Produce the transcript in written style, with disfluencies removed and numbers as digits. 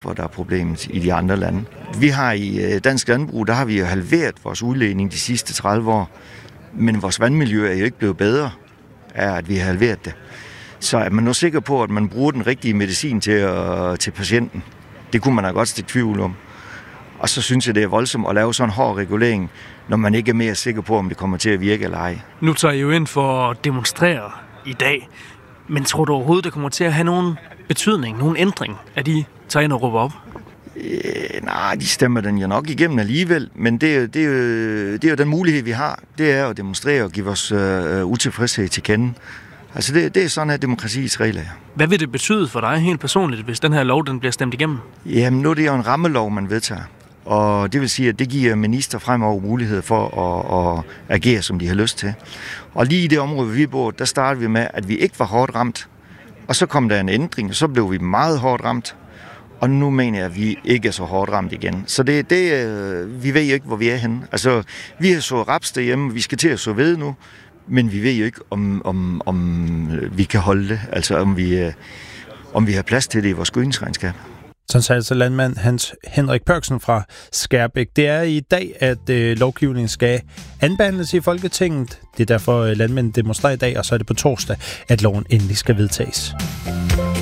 dræber, der er problemet i de andre lande. Vi har i dansk landbrug, der har vi jo halveret vores udledning de sidste 30 år, men vores vandmiljø er jo ikke blevet bedre af, at vi har halveret det. Så er man nu sikker på, at man bruger den rigtige medicin til patienten? Det kunne man da godt stikke tvivl om. Og så synes jeg, det er voldsomt at lave sådan en hård regulering, når man ikke er mere sikker på, om det kommer til at virke eller ej. Nu tager I jo ind for at demonstrere i dag, men tror du overhovedet, det kommer til at have nogen betydning, nogen ændring, at de tager ind og råber op? Nej, de stemmer den jo nok igennem alligevel, men det er jo den mulighed, vi har. Det er at demonstrere og give vores utilfredshed til kende. Altså det er sådan, at demokratiets regler er. Hvad vil det betyde for dig helt personligt, hvis den her lov den bliver stemt igennem? Jamen nu er det jo en rammelov, man vedtager. Og det vil sige, at det giver minister fremover mulighed for at agere, som de har lyst til. Og lige i det område, vi bor, der startede vi med, at vi ikke var hårdt ramt. Og så kom der en ændring, og så blev vi meget hårdt ramt. Og nu mener jeg, at vi ikke er så hårdt ramt igen. Så vi ved jo ikke, hvor vi er henne. Altså, vi har så raps derhjemme, vi skal til at så ved nu, men vi ved jo ikke, om vi kan holde det. Altså, om vi har plads til det i vores gødningsregnskab. Sådan sagde altså landmand Hans Henrik Pørksen fra Skærbæk. Det er i dag, at lovgivningen skal anbehandles i Folketinget. Det er derfor, landmændene demonstrerer i dag, og så er det på torsdag, at loven endelig skal vedtages.